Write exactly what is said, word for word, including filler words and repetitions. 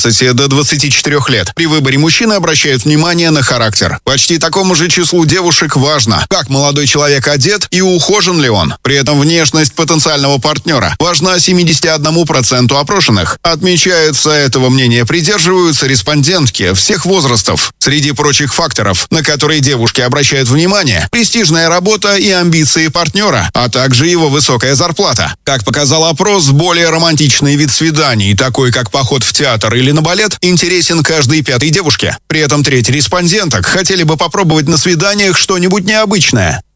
до двадцати четырёх лет. При выборе мужчины обращают внимание на характер. Почти такому же числу девушек важно, как молодой человек одет и ухожен ли он. При этом внешность потенциального партнера важна семидесяти одному проценту опрошенных. Отмечается, этого мнения придерживаются респондентки всех возрастов. Среди прочих факторов, на которые девушки обращают внимание, престижная работа и амбиции партнера, а также его высокая зарплата. Как показал опрос, более романтичный вид свиданий, такой как поход в театр или на балет, интересен каждой пятой девушке. При этом треть респонденток хотели бы попробовать на свиданиях что-нибудь необычное.